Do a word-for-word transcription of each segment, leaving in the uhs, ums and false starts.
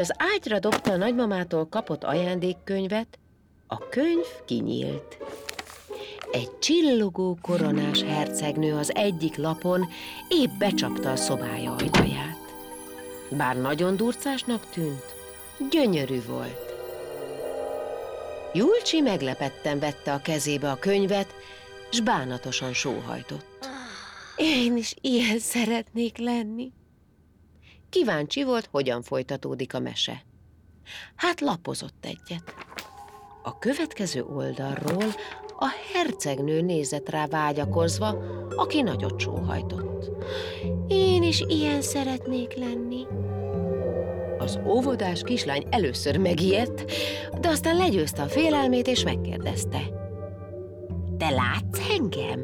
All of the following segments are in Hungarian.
Az ágyra dobta a nagymamától kapott ajándékkönyvet, a könyv kinyílt. Egy csillogó koronás hercegnő az egyik lapon épp becsapta a szobája ajtaját. Bár nagyon durcásnak tűnt, gyönyörű volt. Julcsi meglepetten vette a kezébe a könyvet, s bánatosan sóhajtott. Én is ilyen szeretnék lenni. Kíváncsi volt, hogyan folytatódik a mese. Hát lapozott egyet. A következő oldalról a hercegnő nézett rá vágyakozva, aki nagyot sóhajtott. Én is ilyen szeretnék lenni. Az óvodás kislány először megijedt, de aztán legyőzte a félelmét és megkérdezte. Te látsz engem?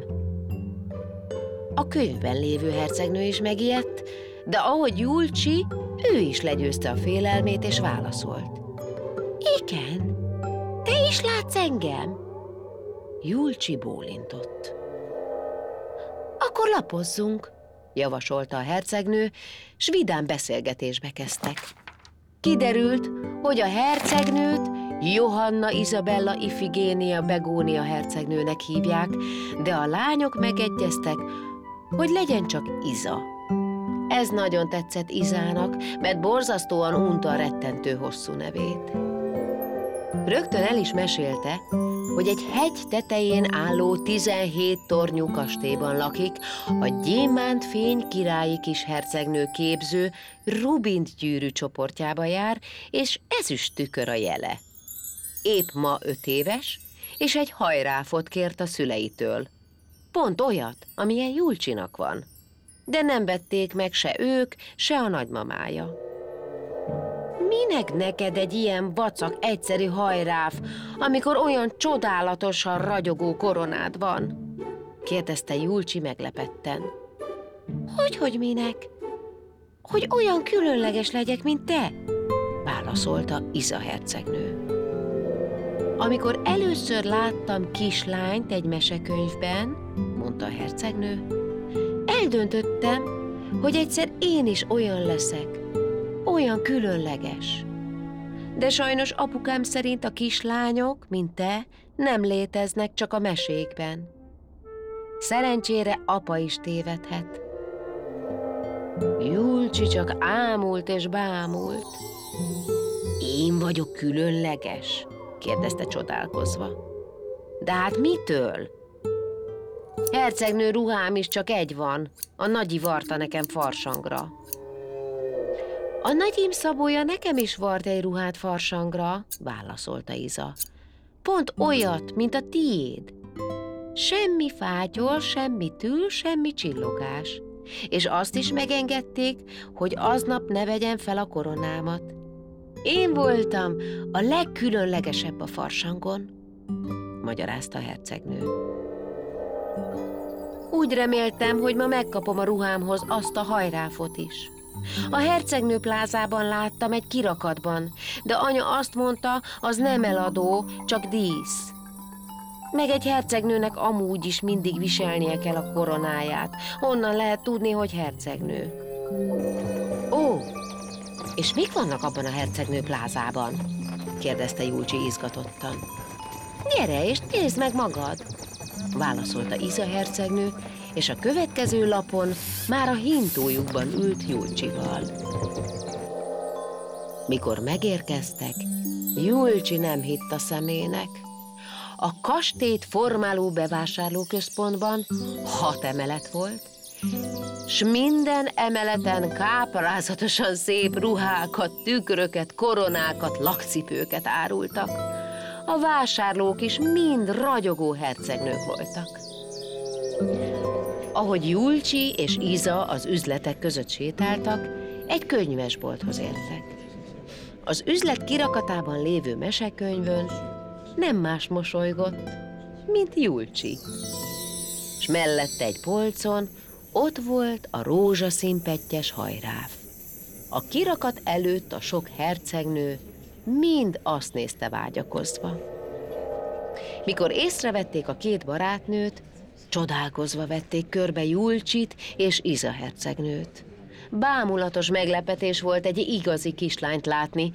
A könyvben lévő hercegnő is megijedt, de ahogy Julcsi, ő is legyőzte a félelmét és válaszolt. Igen, te is látsz engem? Julcsi bólintott. Akkor lapozzunk, javasolta a hercegnő, s vidám beszélgetésbe kezdtek. Kiderült, hogy a hercegnőt Johanna Izabella Ifigénia Begónia hercegnőnek hívják, de a lányok megegyeztek, hogy legyen csak Iza. Ez nagyon tetszett Izának, mert borzasztóan unta a rettentő hosszú nevét. Rögtön el is mesélte, hogy egy hegy tetején álló tizenhét tornyú kastélyban lakik, a gyémántfény királyi kis hercegnő képző Rubint gyűrű csoportjába jár, és ezüst tükör a jele. Épp ma öt éves, és egy hajráfot kért a szüleitől. Pont olyat, amilyen Julcsinak van. De nem vették meg se ők, se a nagymamája. Minek neked egy ilyen vacak, egyszerű hajráf, amikor olyan csodálatosan ragyogó koronád van? Kérdezte Julcsi meglepetten. Hogyhogy minek? Hogy olyan különleges legyek, mint te? Válaszolta Iza hercegnő. Amikor először láttam kislányt egy mesekönyvben, mondta a hercegnő, eldöntöttem, hogy egyszer én is olyan leszek, olyan különleges. De sajnos apukám szerint a kislányok, mint te, nem léteznek csak a mesékben. Szerencsére apa is tévedhet. Julcsi csak ámult és bámult. Én vagyok különleges? Kérdezte csodálkozva. De hát mitől? Hercegnő ruhám is csak egy van, a nagyi varta nekem farsangra. A nagyim Szabója nekem is vart egy ruhát farsangra, válaszolta Iza. Pont olyat, mint a tiéd. Semmi fátyol, semmi tül, semmi csillogás. És azt is megengedték, hogy aznap ne vegyem fel a koronámat. Én voltam a legkülönlegesebb a farsangon, magyarázta a hercegnő. Úgy reméltem, hogy ma megkapom a ruhámhoz azt a hajráfot is. A hercegnő plázában láttam egy kirakatban, de anya azt mondta, az nem eladó, csak dísz. Meg egy hercegnőnek amúgy is mindig viselnie kell a koronáját. Honnan lehet tudni, hogy hercegnő? Ó, és mik vannak abban a hercegnő plázában? Kérdezte Julcsi izgatottan. Gyere és nézd meg magad, válaszolta Iza hercegnő, és a következő lapon már a hintójukban ült Julcsival. Mikor megérkeztek, Julcsi nem hitt a szemének. A kastélyt formáló bevásárlóközpontban hat emelet volt, s minden emeleten káprázatosan szép ruhákat, tükröket, koronákat, lakcipőket árultak. A vásárlók is mind ragyogó hercegnők voltak. Ahogy Julcsi és Iza az üzletek között sétáltak, egy könyvesbolthoz értek. Az üzlet kirakatában lévő mesekönyvön nem más mosolygott, mint Julcsi. S mellette egy polcon ott volt a rózsaszínpettyes hajráf. A kirakat előtt a sok hercegnő mind azt nézte vágyakozva. Mikor észrevették a két barátnőt, csodálkozva vették körbe Julcsit és Iza hercegnőt. Bámulatos meglepetés volt egy igazi kislányt látni,